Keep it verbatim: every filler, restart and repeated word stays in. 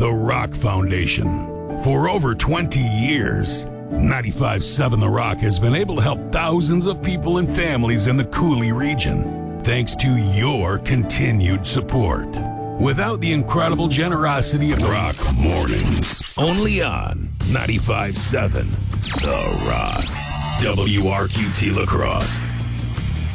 The Rock Foundation. For over twenty years, ninety-five point seven The Rock has been able to help thousands of people and families in the Cooley region, thanks to your continued support. Without the incredible generosity of Rock Mornings, only on ninety-five point seven The Rock. W R Q T La Crosse.